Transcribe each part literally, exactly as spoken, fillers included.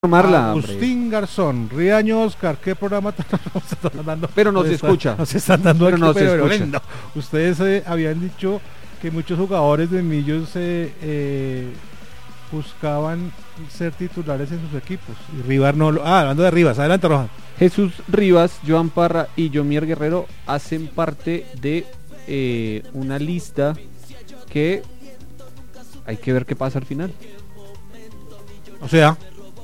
Marla, Agustín hombre. Garzón, Riaño Oscar, ¿qué programa nos están dando? Pero nos nos escucha. Está, nos están dando pero aquí, nos pero escucha. no. Ustedes eh, habían dicho que muchos jugadores de Millos eh, eh, buscaban ser titulares en sus equipos. Y Rivas no lo... Ah, hablando de Rivas, adelante Roja. Jesús Rivas, Joan Parra y Yomier Guerrero hacen parte de eh, una lista que hay que ver qué pasa al final. O sea...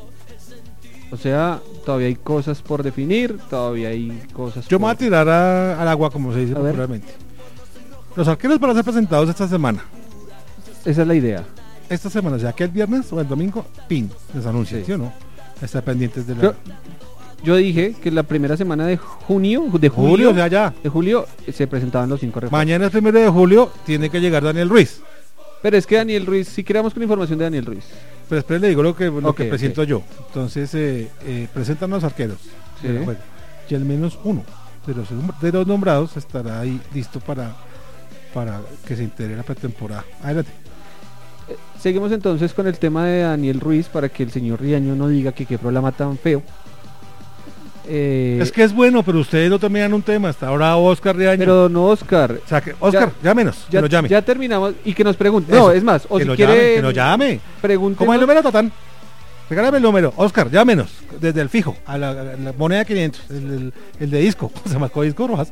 O sea, todavía hay cosas por definir, todavía hay cosas Yo por... me voy a tirar a, al agua, como se dice a popularmente. Los arqueros van a ser presentados esta semana. Esa es la idea. Esta semana, o sea, que el viernes o el domingo, pin, les anuncian, ¿sí, ¿sí o no? Están pendientes de la... Yo, yo dije que la primera semana de junio, de julio, julio, ya, ya. de julio, se presentaban los cinco refuerzos. Mañana es primero de julio, tiene que llegar Daniel Ruiz. Pero es que Daniel Ruiz, si queremos con información de Daniel Ruiz. Pero después le digo lo que, lo okay, que presento okay. yo. Entonces, eh, eh, presentan los arqueros. Sí. Y al menos uno de los, de los nombrados estará ahí listo para, para que se integre la pretemporada. Adelante. Eh, seguimos entonces con el tema de Daniel Ruiz para que el señor Riaño no diga que qué programa tan feo. Eh, es que es bueno, pero ustedes no terminan un tema. Hasta ahora Oscar Riaño. Pero no, Oscar. O sea, que Oscar, ya, llámenos, ya, que nos llame. Ya terminamos y que nos pregunte. No, es más, o que si nos quiere. Llame, que nos llame. ¿Cómo es el número, Tatán? Regálame el número. Oscar, llámenos. Desde el fijo, a la, a la moneda quinientos. El, el, el de disco. ¿Se marcó disco, Rojas?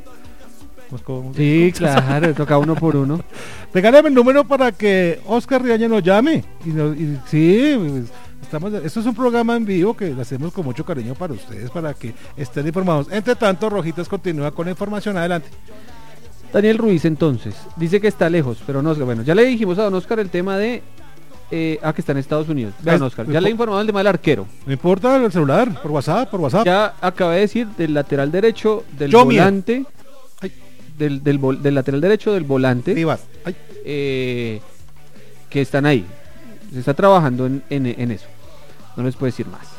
Sí, disco? claro, toca uno por uno. Regálame el número para que Oscar Riaño nos llame. Y, nos, y sí, pues, estamos, esto es un programa en vivo que lo hacemos con mucho cariño para ustedes, para que estén informados. Entre tanto, Rojitas continúa con la información. Adelante. Daniel Ruiz, entonces, dice que está lejos, pero no, bueno, ya le dijimos a don Oscar el tema de... Eh, ah, que está en Estados Unidos. Vean, Oscar, ya le he informado el tema del arquero. No importa, el celular, por WhatsApp, por WhatsApp. Ya acabé de decir del lateral derecho, del Yo volante, del, del, del, del lateral derecho, del volante, eh, que están ahí. Se está trabajando en, en, en eso. No les puedo decir más.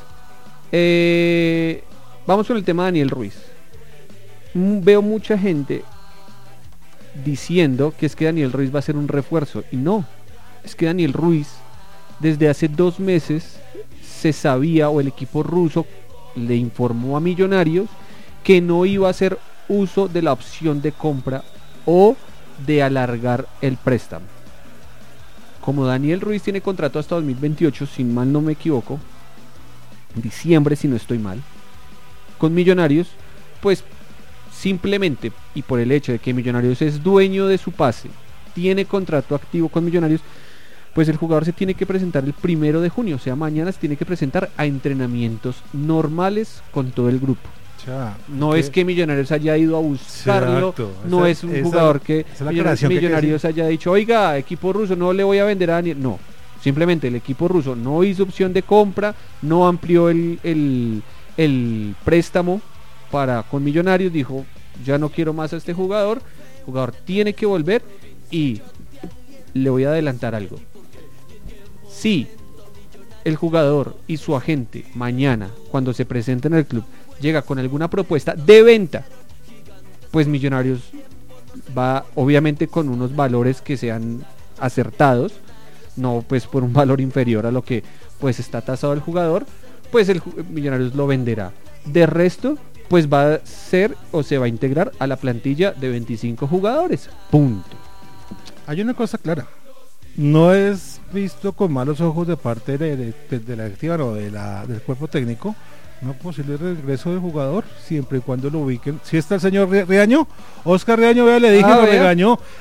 Eh, vamos con el tema de Daniel Ruiz. Mm, veo mucha gente diciendo que es que Daniel Ruiz va a ser un refuerzo. Y no. Es que Daniel Ruiz, desde hace dos meses, se sabía, o el equipo ruso le informó a Millonarios, que no iba a hacer uso de la opción de compra o de alargar el préstamo. Como Daniel Ruiz tiene contrato hasta dos mil veintiocho, si mal no me equivoco, diciembre si no estoy mal, con Millonarios, pues simplemente, y por el hecho de que Millonarios es dueño de su pase, tiene contrato activo con Millonarios, pues el jugador se tiene que presentar el primero de junio, o sea, mañana se tiene que presentar a entrenamientos normales con todo el grupo. Ya, no okay. Es que Millonarios haya ido a buscarlo, exacto. No esa, es un esa, jugador que Millonarios, Millonarios que haya dicho, oiga, equipo ruso, no le voy a vender a Daniel. No, simplemente el equipo ruso no hizo opción de compra, no amplió el, el, el préstamo para con Millonarios, dijo, ya no quiero más a este jugador, el jugador tiene que volver. Y le voy a adelantar algo. Si el jugador y su agente mañana, cuando se presente en el club, llega con alguna propuesta de venta, pues Millonarios va obviamente con unos valores que sean acertados, no pues por un valor inferior a lo que pues está tasado el jugador, pues el Millonarios lo venderá. De resto, pues va a ser o se va a integrar a la plantilla de veinticinco jugadores. Punto. Hay una cosa clara, no es visto con malos ojos de parte de, de, de, de la directiva o de la, del cuerpo técnico un posible regreso del jugador, siempre y cuando lo ubiquen. Si está el señor Riaño, Oscar Riaño, vea, le dije, ah, lo regañó.